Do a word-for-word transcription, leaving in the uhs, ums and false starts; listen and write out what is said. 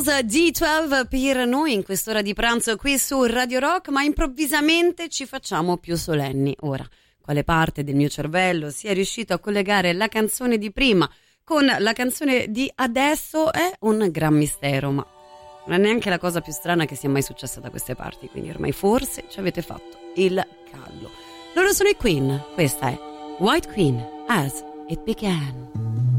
Beatles D dodici per noi in quest'ora di pranzo qui su Radio Rock, ma improvvisamente ci facciamo più solenni. Ora, quale parte del mio cervello sia riuscito a collegare la canzone di prima con la canzone di adesso è un gran mistero, ma non è neanche la cosa più strana che sia mai successa da queste parti, quindi ormai forse ci avete fatto il callo. Loro sono i Queen, questa è White Queen, As It Began.